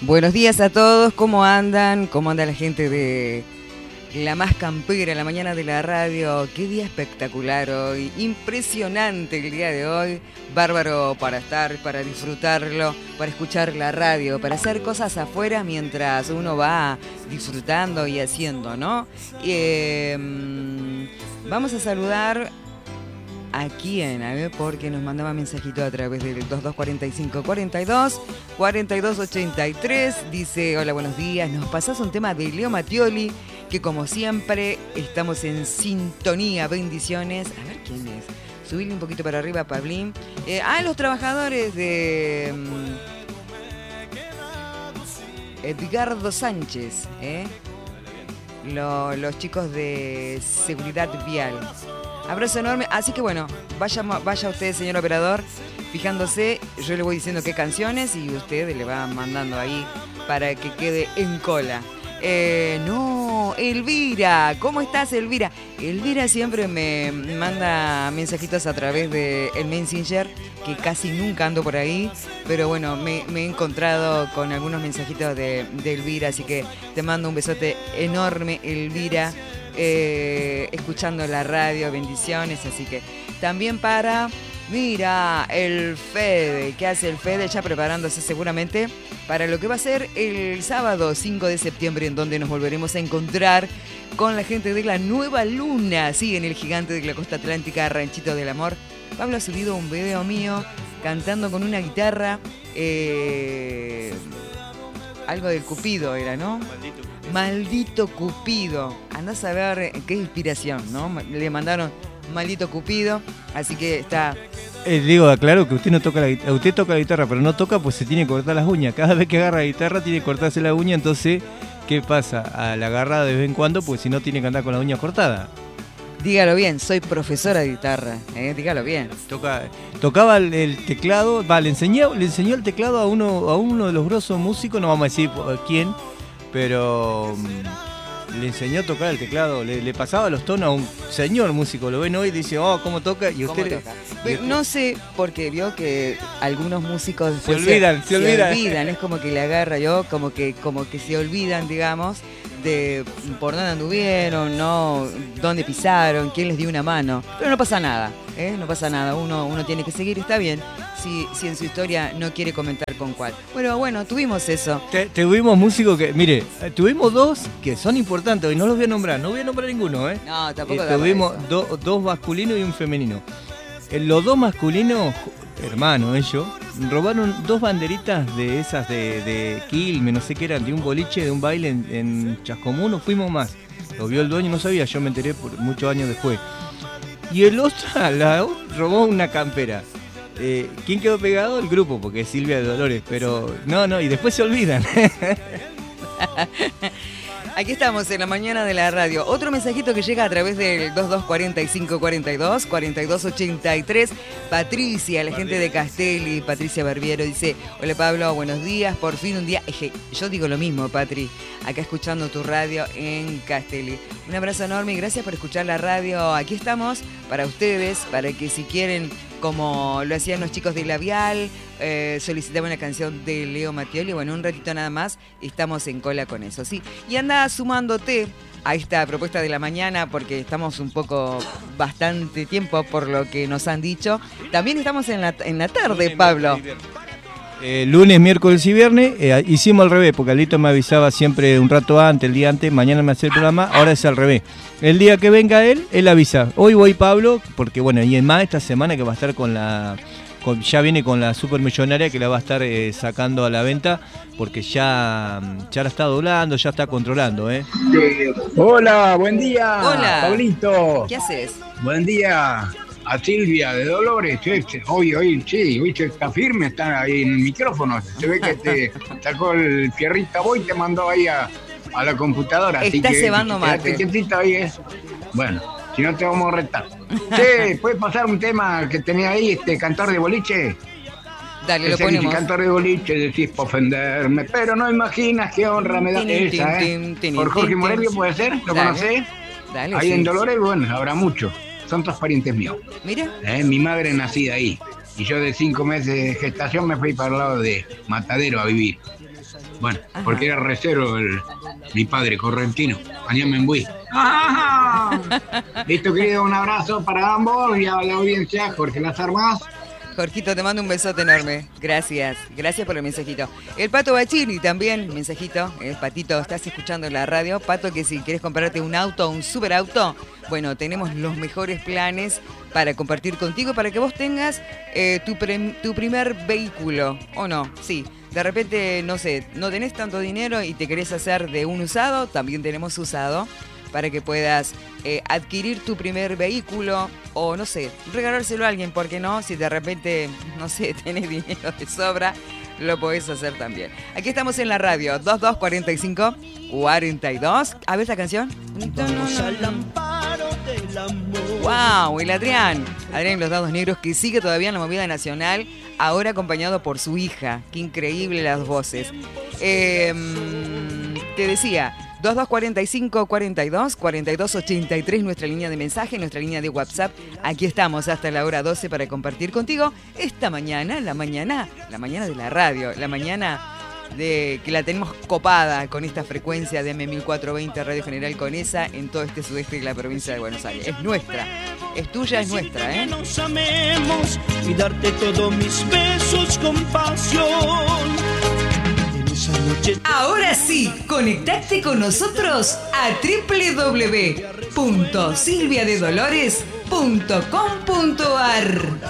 Buenos días a todos, ¿cómo andan? ¿Cómo anda la gente de la más campera, la mañana de la radio? Qué día espectacular hoy, impresionante el día de hoy, bárbaro para estar, para disfrutarlo, para escuchar la radio, para hacer cosas afuera mientras uno va disfrutando y haciendo, ¿no? Vamos a saludar a quién, a ver, porque nos mandaba mensajito a través del 2245-42-4283. Dice, hola, buenos días, nos pasás un tema de Leo Mattioli, que como siempre estamos en sintonía, bendiciones. A ver quién es, subirle un poquito para arriba, Pablín. Los trabajadores de Edgardo Sánchez, los chicos de seguridad vial. Abrazo enorme, así que bueno, vaya usted, señor operador, fijándose, yo le voy diciendo qué canciones y usted le va mandando ahí para que quede en cola. No, Elvira, ¿cómo estás, Elvira? Elvira siempre me manda mensajitos a través de el Messenger, que casi nunca ando por ahí, pero bueno, me he encontrado con algunos mensajitos de Elvira, así que te mando un besote enorme, Elvira. Escuchando la radio, bendiciones, así que también mira, el Fede, ¿qué hace el Fede? Ya preparándose seguramente para lo que va a ser el sábado 5 de septiembre, en donde nos volveremos a encontrar con la gente de la Nueva Luna, sí, en el gigante de la costa atlántica, Ranchito del Amor. Pablo ha subido un video mío cantando con una guitarra, algo del Cupido era, ¿no? Maldito Cupido. Andás a ver qué inspiración, ¿no? Le mandaron Maldito Cupido, así que está... Digo, aclaro que usted no toca la guitarra, usted toca la guitarra, pero no toca, pues se tiene que cortar las uñas. Cada vez que agarra la guitarra tiene que cortarse la uña, entonces, ¿qué pasa? A la agarrada de vez en cuando, pues si no tiene que andar con la uña cortada. Dígalo bien, soy profesora de guitarra, dígalo bien. Tocaba el teclado, le enseñó el teclado a uno de los grosos músicos, no vamos a decir quién, pero le enseñó a tocar el teclado, le pasaba los tonos a un señor músico, lo ven hoy y dice, cómo toca, y usted... No sé, porque vio que algunos músicos se olvidan, es como que le agarra como que se olvidan, digamos, de por dónde anduvieron, no, dónde pisaron, quién les dio una mano, pero no pasa nada, no pasa nada, uno tiene que seguir, está bien. Si en su historia no quiere comentar con cuál. Bueno, tuvimos eso. Tuvimos músicos que, mire, tuvimos dos que son importantes, y no los voy a nombrar, ninguno, No, tampoco. Tuvimos dos masculinos y un femenino. Los dos masculinos, hermanos ellos, robaron dos banderitas de esas de Quilmes, no sé qué eran, de un boliche, de un baile en Chascomún, no fuimos más. Lo vio el dueño, no sabía, yo me enteré por muchos años después. Y el otro robó una campera. ¿Quién quedó pegado? El grupo, porque es Silvia de Dolores, pero no, y después se olvidan. Aquí estamos en la mañana de la radio. Otro mensajito que llega a través del 2245-42-4283. Patricia, la gente de Castelli, Patricia Barbiero, dice: hola Pablo, buenos días, por fin un día. Yo digo lo mismo, Patri, acá escuchando tu radio en Castelli. Un abrazo enorme y gracias por escuchar la radio. Aquí estamos para ustedes, para que si quieren, como lo hacían los chicos de Labial, solicitaba una canción de Leo Mattioli. Bueno, un ratito nada más, estamos en cola con eso, ¿sí? Y anda sumándote a esta propuesta de la mañana, porque estamos bastante tiempo por lo que nos han dicho. También estamos en la tarde, Pablo. Lunes, miércoles y viernes, hicimos al revés, porque Alito me avisaba siempre un rato antes, el día antes, mañana me hace el programa, ahora es al revés. El día que venga él avisa. Hoy voy Pablo, porque bueno, y es más esta semana que va a estar ya viene con la supermillonaria que la va a estar sacando a la venta, porque ya la está doblando, ya está controlando. Hola, buen día. Hola. Pablito. ¿Qué haces? Buen día a Silvia de Dolores. Hoy está firme, está ahí en el micrófono. Se ve que te sacó el fierrito vos y te mandó ahí a la computadora. Está cebando mate. Quietito ahí, Bueno, si no te vamos a retar. Che, ¿puedes pasar un tema que tenía ahí, cantor de boliche? Dale, lo ponemos. Cantor de boliche, decís por ofenderme, pero no imaginas qué honra me da esa, Por Jorge Morelio, ¿puede ser? ¿Lo conocés? Dale, ahí en Dolores, bueno, habrá mucho. Son todos parientes míos. Mira. Mi madre nacida ahí. Y yo de 5 meses de gestación me fui para el lado de Matadero a vivir. Bueno, porque era recero mi padre, correntino, Añamembuí. Listo, querido, un abrazo para ambos y a la audiencia, Jorge Las Armas. Jorgito, te mando un besote enorme. Gracias por el mensajito. El Pato Bachini también, mensajito. Patito, estás escuchando en la radio. Pato, que si quieres comprarte un auto, un super auto, bueno, tenemos los mejores planes para compartir contigo, para que vos tengas tu primer vehículo, ¿o no? Sí. De repente, no sé, no tenés tanto dinero y te querés hacer de un usado, también tenemos usado, para que puedas adquirir tu primer vehículo o, no sé, regalárselo a alguien, ¿por qué no? Si de repente, no sé, tenés dinero de sobra, lo podés hacer también. Aquí estamos en la radio, 2245-42. A ver esta canción. ¡Wow! El Adrián en Los Dados Negros, que sigue todavía en la movida nacional, ahora acompañado por su hija. Qué increíble las voces. Te decía, 2245-42-4283, nuestra línea de mensaje, nuestra línea de WhatsApp. Aquí estamos hasta la hora 12 para compartir contigo esta mañana, la mañana de la radio, la mañana de que la tenemos copada con esta frecuencia de M1420 Radio General Conesa en todo este sudeste de la provincia de Buenos Aires. Es nuestra, es tuya, es nuestra, ¿eh? Nos amemos y darte todos mis besos con pasión. Ahora sí, conectate con nosotros a www.silviadedolores.com.ar.